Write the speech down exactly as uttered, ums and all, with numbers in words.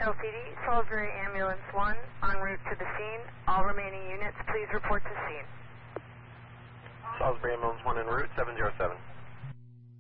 L T D, Salisbury Ambulance one, en route to the scene. All remaining units, please report to scene. Salisbury Ambulance one en route, seven zero seven.